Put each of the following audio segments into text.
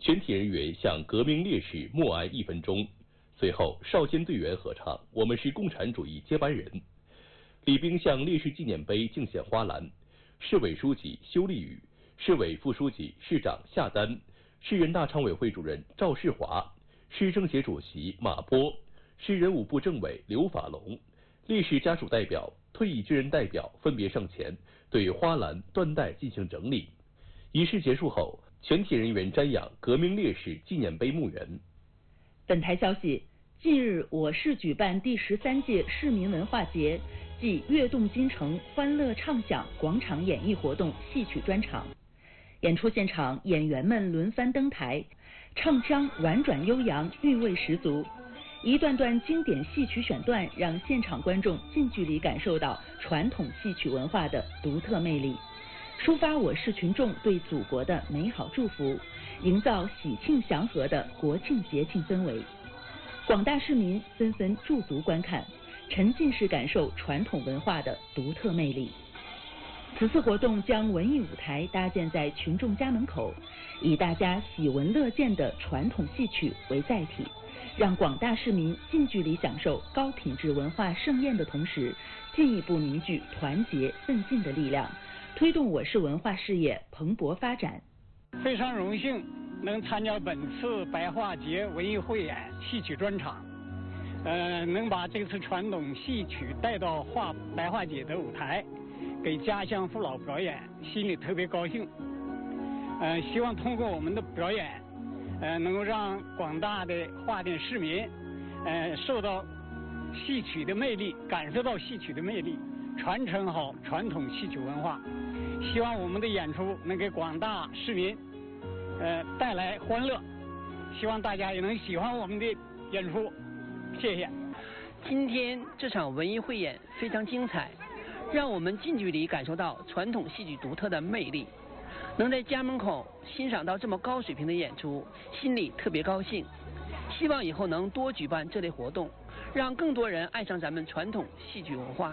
全体人员向革命烈士默哀1分钟。随后，少先队员合唱《我们是共产主义接班人》。礼兵向烈士纪念碑敬献花篮。市委书记修立宇、市委副书记、市长夏丹、市人大常委会主任赵世华、市政协主席马波、市人武部政委刘法龙、烈士家属代表、退役军人代表分别上前对花篮、缎带进行整理。仪式结束后，全体人员瞻仰革命烈士纪念碑墓园。 本台消息，近日我市举办第13届市民文化节暨跃动京城欢乐畅享广场演艺活动戏曲专场。演出现场，演员们轮番登台，唱腔婉转悠扬，韵味十足。一段段经典戏曲选段，让现场观众近距离感受到传统戏曲文化的独特魅力，抒发我市群众对祖国的美好祝福，营造喜庆祥和的国庆节庆氛围。广大市民纷纷驻足观看，沉浸式感受传统文化的独特魅力。此次活动将文艺舞台搭建在群众家门口，以大家喜闻乐见的传统戏曲为载体，让广大市民近距离享受高品质文化盛宴的同时，进一步凝聚团结奋进的力量，推动我市文化事业蓬勃发展。 非常荣幸能参加本次白话节文艺汇演戏曲专场，能把这次传统戏曲带到白话节的舞台，给家乡父老表演，心里特别高兴。希望通过我们的表演，能够让广大的华甸市民，受到戏曲的魅力，感受到戏曲的魅力，传承好传统戏曲文化。希望我们的演出能给广大市民，带来欢乐。希望大家也能喜欢我们的演出，谢谢。 今天这场文艺汇演非常精彩，让我们近距离感受到传统戏曲独特的魅力。能在家门口欣赏到这么高水平的演出，心里特别高兴。希望以后能多举办这类活动，让更多人爱上咱们传统戏曲文化。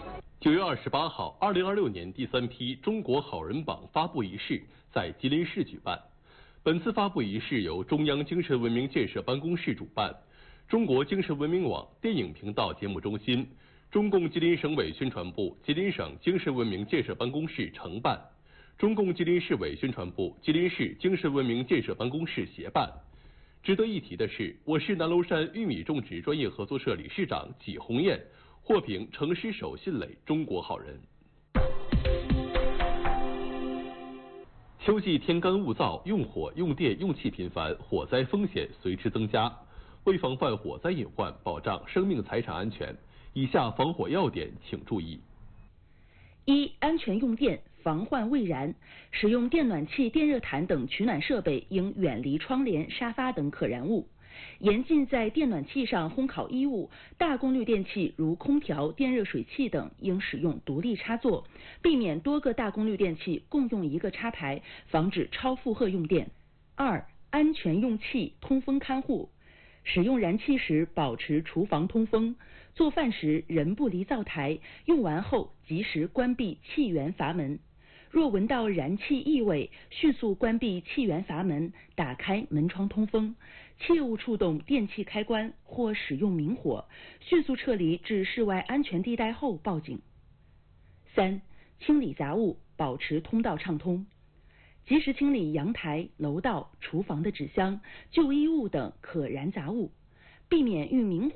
9月28号，2026年第3批中国好人榜发布仪式在吉林市举办。本次发布仪式由中央精神文明建设办公室主办，中国精神文明网电影频道节目中心、中共吉林省委宣传部、吉林省精神文明建设办公室承办，中共吉林市委宣传部、吉林市精神文明建设办公室协办。值得一提的是，我市南娄山玉米种植专业合作社理事长纪红艳获评城市首信类中国好人。秋季天干物燥，用火、用电、用气频繁，火灾风险随之增加。为防范火灾隐患，保障生命财产安全，以下防火要点请注意：一、安全用电，防患未然。使用电暖器、电热毯等取暖设备应远离窗帘、沙发等可燃物。严禁在电暖器上烘烤衣物，大功率电器如空调、电热水器等应使用独立插座，避免多个大功率电器共用一个插排，防止超负荷用电。二、安全用气，通风看护。使用燃气时保持厨房通风，做饭时人不离灶台，用完后及时关闭气源阀门。若闻到燃气异味，迅速关闭气源阀门，打开门窗通风，切勿触动电器开关或使用明火，迅速撤离至室外安全地带后报警。三、清理杂物，保持通道畅通。及时清理阳台、楼道、厨房的纸箱、旧衣物等可燃杂物，避免遇明火